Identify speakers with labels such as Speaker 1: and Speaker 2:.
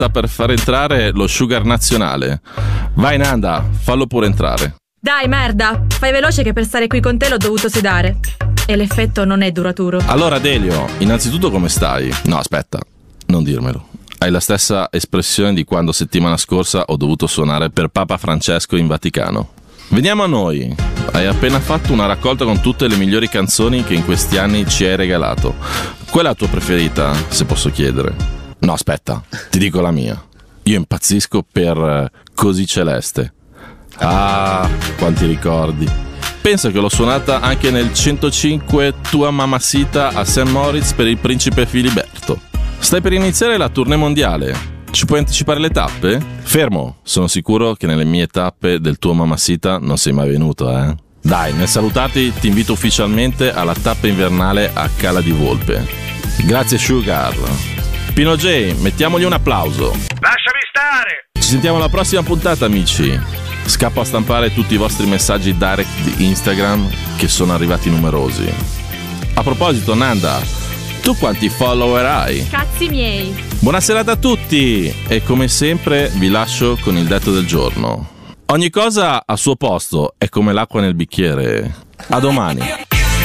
Speaker 1: sta per far entrare lo sugar nazionale. Vai Nanda, fallo pure entrare.
Speaker 2: Dai merda, fai veloce che per stare qui con te l'ho dovuto sedare. E l'effetto non è duraturo.
Speaker 1: Allora Delio, innanzitutto come stai? No, aspetta, non dirmelo. Hai la stessa espressione di quando settimana scorsa ho dovuto suonare per Papa Francesco in Vaticano. Veniamo a noi. Hai appena fatto una raccolta con tutte le migliori canzoni che in questi anni ci hai regalato. Qual è la tua preferita, se posso chiedere? No, aspetta, ti dico la mia. Io impazzisco per Così Celeste. Ah, quanti ricordi. Penso che l'ho suonata anche nel 105 Tua Mamacita a St. Moritz per il principe Filiberto. Stai per iniziare la tournée mondiale. Ci puoi anticipare le tappe? Fermo, sono sicuro che nelle mie tappe del Tua Mamacita non sei mai venuto, eh? Dai, nel salutarti ti invito ufficialmente alla tappa invernale a Cala di Volpe. Grazie Sugar. Pino J, mettiamogli un applauso.
Speaker 3: Lasciami stare!
Speaker 1: Ci sentiamo alla prossima puntata, amici. Scappo a stampare tutti i vostri messaggi direct di Instagram, che sono arrivati numerosi. A proposito, Nanda, tu quanti follower hai?
Speaker 2: Cazzi miei.
Speaker 1: Buona serata a tutti e come sempre vi lascio con il detto del giorno. Ogni cosa a suo posto è come l'acqua nel bicchiere. A domani.